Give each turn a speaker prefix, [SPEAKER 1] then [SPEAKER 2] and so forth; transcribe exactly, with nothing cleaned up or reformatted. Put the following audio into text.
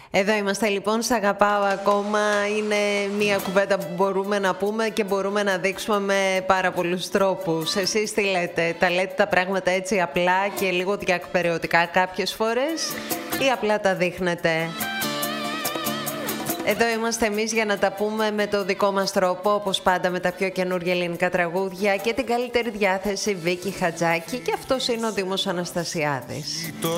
[SPEAKER 1] Εδώ είμαστε λοιπόν, σ' αγαπάω ακόμα. Είναι μια κουβέντα που μπορούμε να πούμε και μπορούμε να δείξουμε με πάρα πολλούς τρόπους. Εσείς τι λέτε? Τα λέτε τα πράγματα έτσι απλά και λίγο διακπεραιωτικά κάποιες φορές ή απλά τα δείχνετε? Εδώ είμαστε εμείς για να τα πούμε με το δικό μας τρόπο, όπως πάντα με τα πιο καινούργια ελληνικά τραγούδια και την καλύτερη διάθεση. Βίκη Χατζάκη, και αυτός είναι ο Δήμος Αναστασιάδης.